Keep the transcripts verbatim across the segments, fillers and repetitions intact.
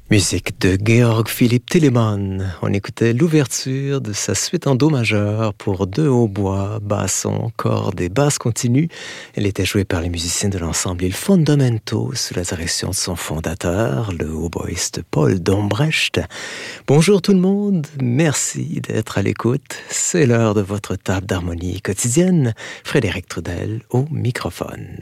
Musique de Georg Philipp Telemann. On écoutait l'ouverture de sa suite en do majeur pour deux hautbois, basson, cordes et basse continue. Elle était jouée par les musiciens de l'ensemble Il Fondamento sous la direction de son fondateur, le hautboïste Paul Dombrecht. Bonjour tout le monde, merci d'être à l'écoute. C'est l'heure de votre table d'harmonie quotidienne. Frédéric Trudel au microphone.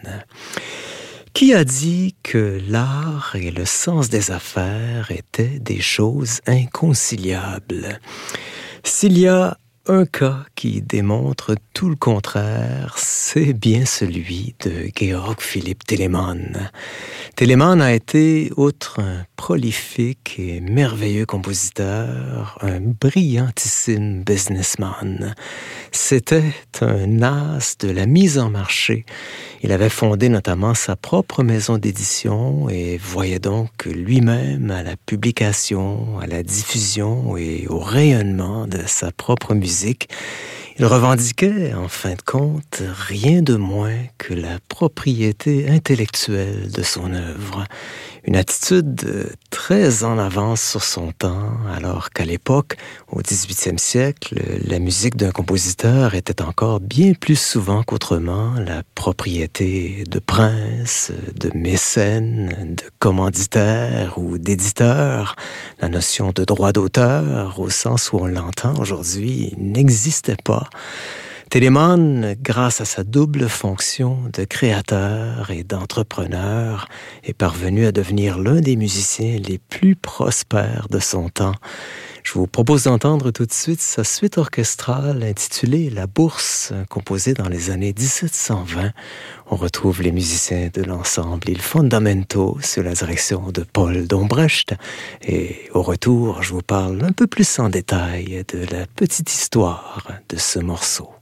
Qui a dit que l'art et le sens des affaires étaient des choses inconciliables? S'il y a un cas qui démontre tout le contraire, c'est bien celui de Georg Philipp Telemann. Telemann a été, outre un prolifique et merveilleux compositeur, un brillantissime businessman. C'était un as de la mise en marché. Il avait fondé notamment sa propre maison d'édition et voyait donc lui-même à la publication, à la diffusion et au rayonnement de sa propre musique. Il revendiquait, en fin de compte, rien de moins que la propriété intellectuelle de son œuvre. Une attitude très en avance sur son temps, alors qu'à l'époque, au dix-huitième siècle, la musique d'un compositeur était encore bien plus souvent qu'autrement la propriété de princes, de mécènes, de commanditaires ou d'éditeurs. La notion de droit d'auteur, au sens où on l'entend aujourd'hui, n'existait pas. Telemann, grâce à sa double fonction de créateur et d'entrepreneur, est parvenu à devenir l'un des musiciens les plus prospères de son temps. Je vous propose d'entendre tout de suite sa suite orchestrale intitulée La Bourse, composée dans les années dix-sept cent vingt. On retrouve les musiciens de l'ensemble Il Fondamento sous la direction de Paul Dombrecht. Et au retour, je vous parle un peu plus en détail de la petite histoire de ce morceau.